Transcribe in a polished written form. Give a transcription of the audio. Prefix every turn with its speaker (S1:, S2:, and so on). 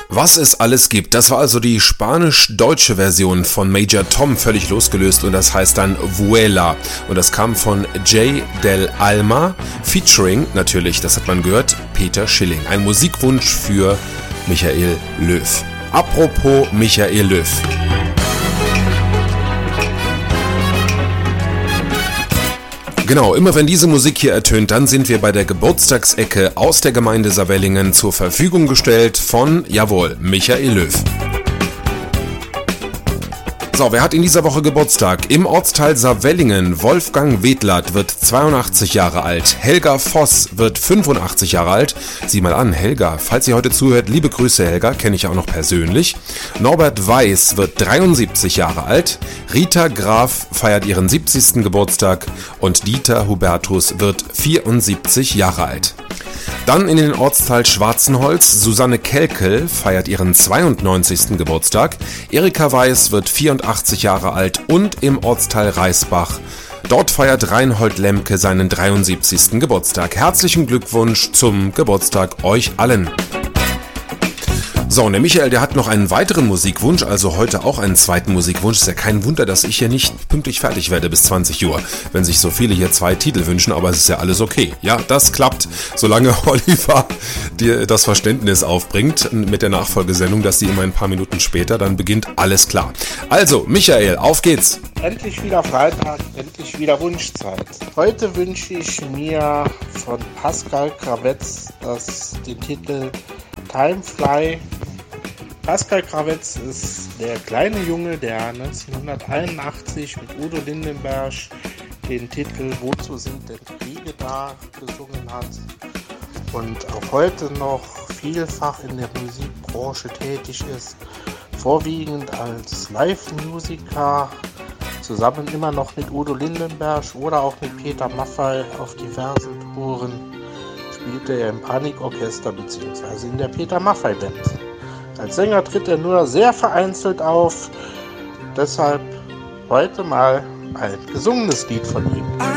S1: Was es alles gibt, das war also die spanisch-deutsche Version von Major Tom, völlig losgelöst, und das heißt dann Vuela. Und das kam von Jay del Alma, featuring natürlich, das hat man gehört, Peter Schilling. Ein Musikwunsch für Michael Löw. Apropos Michael Löw. Genau, immer wenn diese Musik hier ertönt, dann sind wir bei der Geburtstagsecke aus der Gemeinde Saarwellingen zur Verfügung gestellt von, jawohl, Michael Löw. So, wer hat in dieser Woche Geburtstag? Im Ortsteil Saarwellingen, Wolfgang Wedlath wird 82 Jahre alt, Helga Voss wird 85 Jahre alt. Sieh mal an, Helga, falls ihr heute zuhört, liebe Grüße Helga, kenne ich ja auch noch persönlich. Norbert Weiß wird 73 Jahre alt, Rita Graf feiert ihren 70. Geburtstag und Dieter Hubertus wird 74 Jahre alt. Dann in den Ortsteil Schwarzenholz, Susanne Kelkel feiert ihren 92. Geburtstag, Erika Weiß wird 84 Jahre alt und im Ortsteil Reisbach, dort feiert Reinhold Lemke seinen 73. Geburtstag. Herzlichen Glückwunsch zum Geburtstag euch allen! So, und der Michael, der hat noch einen weiteren Musikwunsch, also heute auch einen zweiten Musikwunsch. Ist ja kein Wunder, dass ich hier nicht pünktlich fertig werde bis 20 Uhr, wenn sich so viele hier 2 Titel wünschen, aber es ist ja alles okay. Ja, das klappt, solange Oliver dir das Verständnis aufbringt mit der Nachfolgesendung, dass die immer ein paar Minuten später, dann beginnt alles klar. Also, Michael, auf geht's!
S2: Endlich wieder Freitag, endlich wieder Wunschzeit. Heute wünsche ich mir von Pascal Kravetz den Titel Time Fly. Pascal Kravetz ist der kleine Junge, der 1981 mit Udo Lindenberg den Titel Wozu sind denn Kriege da gesungen hat und auch heute noch vielfach in der Musikbranche tätig ist, vorwiegend als Live-Musiker, zusammen immer noch mit Udo Lindenberg oder auch mit Peter Maffay auf diversen Touren spielte er im Panikorchester bzw. in der Peter Maffay Band. Als Sänger tritt er nur sehr vereinzelt auf, deshalb heute mal ein gesungenes Lied von ihm.